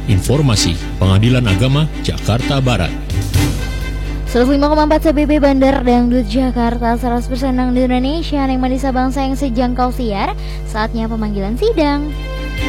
Informasi Pengadilan Agama Jakarta Barat. 105,4 CBB Bandar Dangdut Jakarta, 100% Dangdut Indonesia, yang manis bangsa yang sejangkau siar. Saatnya pemanggilan sidang.